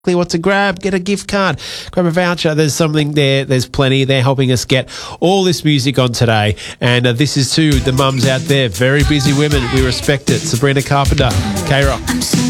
what to grab. Get a gift card, grab a voucher. There's something there. There's plenty. They're helping us get all this music on today. And this is to the mums out there, very busy women. We respect it. Sabrina Carpenter, K-Rock.